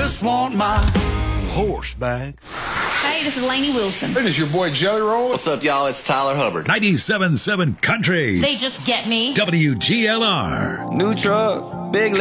just want my horse back. Hey, this is Lainey Wilson. Hey, this is your boy Jelly Roll. What's up, y'all? It's Tyler Hubbard. 97.7 Country. They just get me. WGLR. New truck, big